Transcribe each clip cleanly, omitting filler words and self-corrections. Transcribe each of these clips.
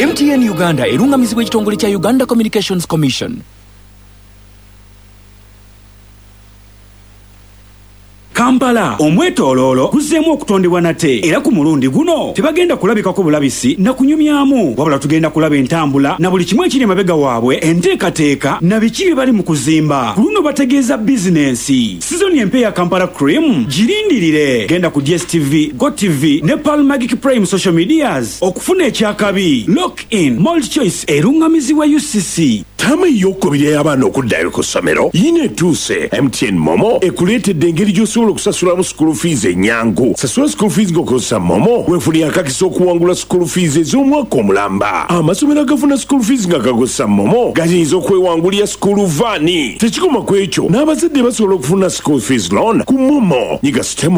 MTN Uganda erungamizibwa ekitongole kya Uganda Communications Commission. Kampala omwetooloolo guzzeemu okutondebwa nate era ku mulundi guno tebagenda kulabikako bulabisi na kunyumyamu wabula tugenda kulaba entambula na buli kimu ekiri emabega waabwe enteekateeka na biki bye bali mu kuzimba ku luno bategeeza bizinensi. Sizoni empe ya Kampala Cream girindirire, genda ku DSTV, GoTV ne Pearl Magic Prime social medias okufuna ekyakabi. Lock in Multi Choice erungamizibwa UCC. Tama y'okubiri y'abaana okuddayo ku ssomero yina etuuse. MTN Momo ekuleetedde engeri gy'osobola okusasulamu school fees ennyangu. Sasula school fees ng'okozesa Momo weefunira akakisa okuwangula school fees ez'omwaka omulamba. Amasomero agafuna school fees nga gakozesa Momo gayinza okwewangulira school vaani. Tekikoma ku ekyo, n'abazadde basobola okufuna school fees loan ku Momo. Nyiga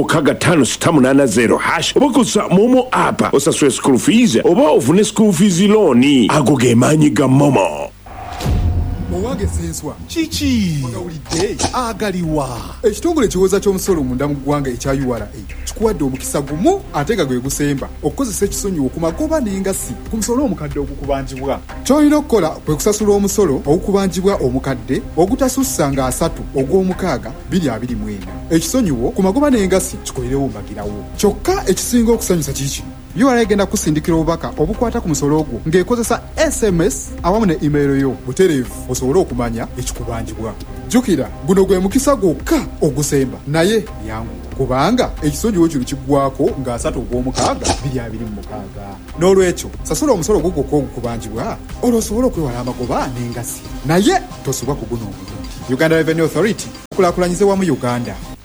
*55680# oba kozesa Momo app osasule school fees oba ofune school fees loan. Ago ge maanyi ga Momo. Owange senswa kiki magawulidde agaliwa ekitongole kiwoza ky'omusolo munda mu ggwanga ekya URA kikuwadde omukisa gumu ate nga gwe gusemba okukozesa ekisonyiwo ku magoba n'engasi ku musolo omukadde ogukubanjibwa. Ky'olina okukola kwe kusasula omusolo ogukubanjibwa omukadde ogutasussa nga 3 ogw'omukaaga 2024. Ekisonyiwo ku magoba n'engasi kikolerewo mbagirawo. Kyokka ekisinga okusanyusa kiki URA egenda kusindikira obubaka obukwata ku musolo ogwo ng'ekozesa SMS awamu ne email yo butereevu osobole okumanya ekikubanjibwa. Jjukira guno gwe mukisa gwokka ogusemba naye yangu kubanga ekisonyiwo kino kiggwako nga 3 ogw'omukaaga 2026. N'olwekyo sasula omusolo gwo gwokka ogukubanjibwa olwo osobole okwewala amagoba n'engasi naye tosubwa ku guno omulungi. Uganda Revenue Authority okulaakulanyize wamu Uganda.